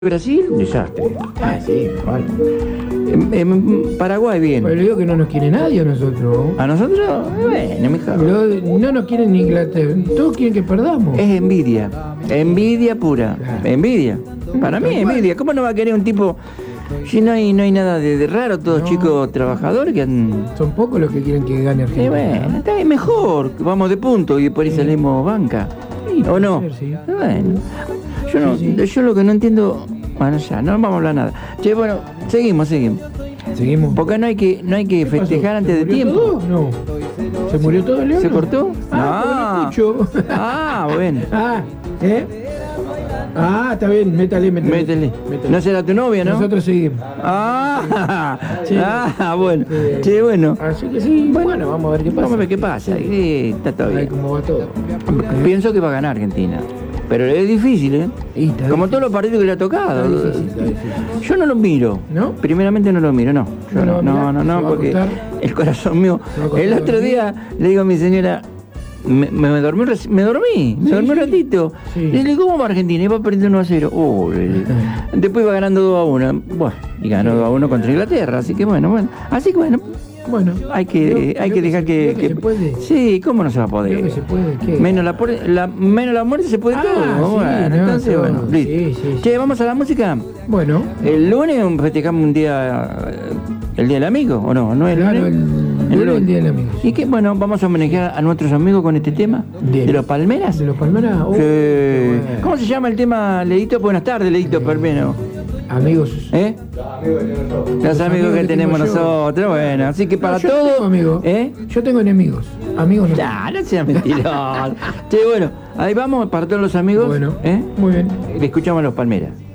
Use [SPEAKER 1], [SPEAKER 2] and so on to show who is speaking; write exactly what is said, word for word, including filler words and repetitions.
[SPEAKER 1] Brasil, un desastre.
[SPEAKER 2] Ah, sí, vale.
[SPEAKER 1] En, en Paraguay bien.
[SPEAKER 2] Pero le digo que no nos quiere nadie a nosotros.
[SPEAKER 1] A nosotros, eh, bueno, mija.
[SPEAKER 2] Lo- no nos quieren ni Inglaterra. Todos quieren que perdamos.
[SPEAKER 1] Es envidia. Envidia pura.
[SPEAKER 2] Claro.
[SPEAKER 1] Envidia. Para mí es envidia. ¿Cómo no va a querer un tipo si no hay, no hay nada de, de raro, todos
[SPEAKER 2] No.
[SPEAKER 1] chicos trabajadores que han...
[SPEAKER 2] Son pocos los que quieren que gane
[SPEAKER 1] Eh,
[SPEAKER 2] Argentina.
[SPEAKER 1] bueno, está bien, mejor. Vamos de punto y por ahí salimos banca.
[SPEAKER 2] Sí,
[SPEAKER 1] ¿O no?
[SPEAKER 2] puede ser, sí.
[SPEAKER 1] Eh, Bueno. Yo, no,
[SPEAKER 2] Sí, sí.
[SPEAKER 1] yo lo que no entiendo... Bueno, ya, no vamos a hablar nada. Che, bueno, seguimos, seguimos.
[SPEAKER 2] Seguimos.
[SPEAKER 1] Porque no hay que, no hay que
[SPEAKER 2] ¿Qué pasó?
[SPEAKER 1] festejar antes
[SPEAKER 2] ¿Se
[SPEAKER 1] de
[SPEAKER 2] murió
[SPEAKER 1] tiempo.
[SPEAKER 2] todo? No. ¿Se murió todo el león?
[SPEAKER 1] ¿Se cortó?
[SPEAKER 2] Ah, porque no escucho.
[SPEAKER 1] Ah, bueno.
[SPEAKER 2] Ah, ¿eh? Ah, está bien, métale, métale.
[SPEAKER 1] Métele. No será tu novia, ¿no?
[SPEAKER 2] Nosotros seguimos.
[SPEAKER 1] Ah,
[SPEAKER 2] Sí.
[SPEAKER 1] ah, bueno.
[SPEAKER 2] Sí.
[SPEAKER 1] Che, bueno.
[SPEAKER 2] Así que sí, bueno, vamos a ver qué pasa.
[SPEAKER 1] Vamos a ver qué pasa. Sí, está todo
[SPEAKER 2] A ver
[SPEAKER 1] bien.
[SPEAKER 2] cómo va todo.
[SPEAKER 1] Pienso que va a ganar Argentina. Pero es difícil, ¿eh?
[SPEAKER 2] Y está
[SPEAKER 1] Como
[SPEAKER 2] difícil.
[SPEAKER 1] todos los partidos que le ha tocado.
[SPEAKER 2] Está difícil, está difícil.
[SPEAKER 1] Yo no lo miro.
[SPEAKER 2] ¿No?
[SPEAKER 1] Primeramente no lo miro, no. Yo
[SPEAKER 2] Bueno,
[SPEAKER 1] no,
[SPEAKER 2] mirá,
[SPEAKER 1] no, no,
[SPEAKER 2] se
[SPEAKER 1] no,
[SPEAKER 2] va a
[SPEAKER 1] porque
[SPEAKER 2] costar.
[SPEAKER 1] el corazón mío.
[SPEAKER 2] Se va a costar
[SPEAKER 1] El otro
[SPEAKER 2] dormir.
[SPEAKER 1] día le digo a mi señora, me, me, me dormí, un reci- me dormí, me
[SPEAKER 2] Sí,
[SPEAKER 1] dormí un
[SPEAKER 2] sí.
[SPEAKER 1] ratito.
[SPEAKER 2] Sí.
[SPEAKER 1] Y le digo, ¿cómo va Argentina? Iba perdiendo uno a cero. Uy, después iba ganando dos a uno. Bueno, y ganó dos a uno contra Inglaterra, así que bueno, bueno. Así que bueno,
[SPEAKER 2] Bueno,
[SPEAKER 1] hay que,
[SPEAKER 2] creo-
[SPEAKER 1] hay
[SPEAKER 2] creo
[SPEAKER 1] que dejar
[SPEAKER 2] se-
[SPEAKER 1] que,
[SPEAKER 2] creo que se puede.
[SPEAKER 1] Sí, ¿cómo no se va a
[SPEAKER 2] Creo
[SPEAKER 1] poder?
[SPEAKER 2] que se puede. ¿Qué?
[SPEAKER 1] Menos la, por- la, menos la muerte se puede
[SPEAKER 2] Ah,
[SPEAKER 1] todo.
[SPEAKER 2] sí,
[SPEAKER 1] Bueno,
[SPEAKER 2] no,
[SPEAKER 1] entonces,
[SPEAKER 2] todo.
[SPEAKER 1] bueno, listo.
[SPEAKER 2] Sí, sí, sí.
[SPEAKER 1] Che, vamos a la música.
[SPEAKER 2] Bueno,
[SPEAKER 1] El lunes festejamos un día, eh, el día del amigo, ¿o no? ¿No es el
[SPEAKER 2] claro,
[SPEAKER 1] lunes?
[SPEAKER 2] el, lunes el día del amigo.
[SPEAKER 1] Y que bueno, vamos a homenajear a nuestros amigos con este tema.
[SPEAKER 2] Bien.
[SPEAKER 1] ¿De los Palmeras?
[SPEAKER 2] ¿De los Palmeras? Oh,
[SPEAKER 1] Sí.
[SPEAKER 2] qué bueno.
[SPEAKER 1] ¿Cómo se llama el tema, Leito? Buenas tardes, Leito Palmero.
[SPEAKER 2] Amigos.
[SPEAKER 1] ¿Eh? Los amigos que tenemos
[SPEAKER 2] tengo yo.
[SPEAKER 1] nosotros, bueno, así que para
[SPEAKER 2] No, yo no
[SPEAKER 1] todos.
[SPEAKER 2] tengo amigos.
[SPEAKER 1] ¿Eh?
[SPEAKER 2] Yo tengo enemigos. Amigos no.
[SPEAKER 1] Ya, no seas mentiroso. Che, bueno, ahí vamos para todos los amigos.
[SPEAKER 2] Bueno,
[SPEAKER 1] ¿Eh?
[SPEAKER 2] muy bien.
[SPEAKER 1] Le escuchamos a los Palmeras.